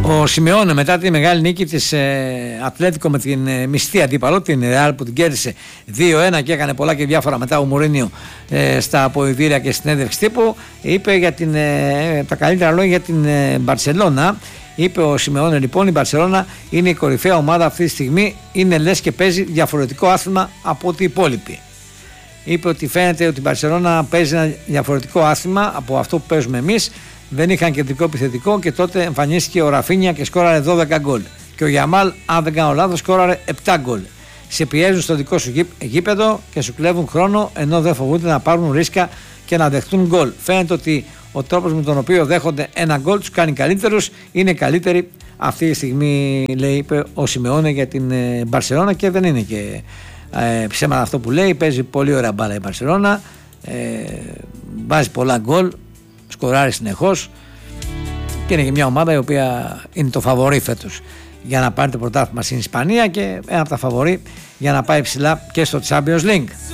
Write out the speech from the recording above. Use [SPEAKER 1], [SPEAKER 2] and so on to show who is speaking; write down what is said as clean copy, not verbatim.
[SPEAKER 1] Ο Σιμεώνε μετά τη μεγάλη νίκη της Ατλέτικο με την μισθή αντίπαλο, την Ρεάλ, που την κέρδισε 2-1 και έκανε πολλά και διάφορα μετά ο Μουρίνιο στα αποδυτήρια και στην συνέντευξη τύπου, είπε για τα καλύτερα λόγια για την Μπαρσελόνα. Είπε ο Σιμεώνε λοιπόν, η Μπαρσελόνα είναι η κορυφαία ομάδα αυτή τη στιγμή, είναι λες και παίζει διαφορετικό άθλημα από ό,τι οι υπόλοιποι. Είπε ότι φαίνεται ότι η Μπαρσελόνα παίζει ένα διαφορετικό άθλημα από αυτό που παίζουμε εμείς. Δεν είχαν κεντρικό επιθετικό και τότε εμφανίστηκε ο Ραφίνια και σκόραρε 12 γκολ. Και ο Γιαμάλ, αν δεν κάνω λάθος, σκόραρε 7 γκολ. Σε πιέζουν στο δικό σου γήπεδο και σου κλέβουν χρόνο, ενώ δεν φοβούνται να πάρουν ρίσκα και να δεχτούν γκολ. Φαίνεται ότι ο τρόπος με τον οποίο δέχονται ένα γκολ τους κάνει καλύτερους. Είναι καλύτεροι αυτή τη στιγμή, λέει, είπε ο Σιμεώνε για την Μπαρσελόνα, και δεν είναι και ψέματα αυτό που λέει. Παίζει πολύ ωραία μπάλα η Μπαρσελόνα, βάζει πολλά γκολ, σκοράρει συνεχώς και είναι και μια ομάδα η οποία είναι το φαβορί φέτος για να πάρει το πρωτάθλημα στην Ισπανία και ένα από τα φαβορί για να πάει ψηλά και στο Champions League.